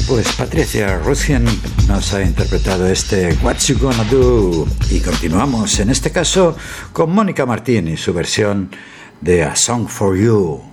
Pues Patricia Ruskin nos ha interpretado este What You Gonna Do y continuamos en este caso con Mónica Martín y su versión de A Song For You.